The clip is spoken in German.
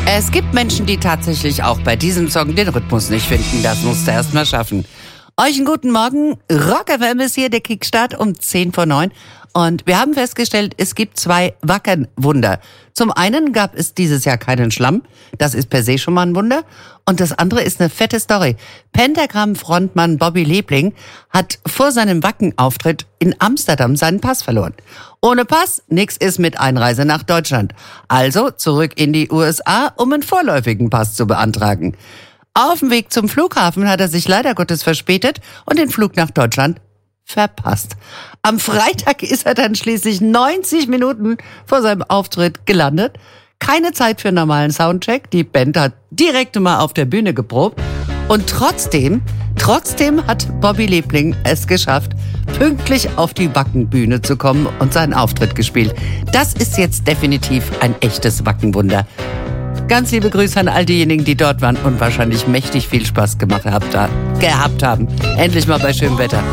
Es gibt Menschen, die tatsächlich auch bei diesem Song den Rhythmus nicht finden. Das musst du erst mal schaffen. Euch einen guten Morgen. Rock FM ist hier, der Kickstart um 10:09. Und wir haben festgestellt, es gibt 2 Wacken-Wunder. Zum einen gab es dieses Jahr keinen Schlamm. Das ist per se schon mal ein Wunder. Und das andere ist eine fette Story. Pentagram-Frontmann Bobby Liebling hat vor seinem Wacken-Auftritt in Amsterdam seinen Pass verloren. Ohne Pass, nix ist mit Einreise nach Deutschland. Also zurück in die USA, um einen vorläufigen Pass zu beantragen. Auf dem Weg zum Flughafen hat er sich leider Gottes verspätet und den Flug nach Deutschland verpasst. Am Freitag ist er dann schließlich 90 Minuten vor seinem Auftritt gelandet. Keine Zeit für einen normalen Soundcheck. Die Band hat direkt mal auf der Bühne geprobt. Und trotzdem hat Bobby Liebling es geschafft, pünktlich auf die Wackenbühne zu kommen und seinen Auftritt gespielt. Das ist jetzt definitiv ein echtes Wackenwunder. Ganz liebe Grüße an all diejenigen, die dort waren und wahrscheinlich mächtig viel Spaß gehabt haben. Endlich mal bei schönem Wetter.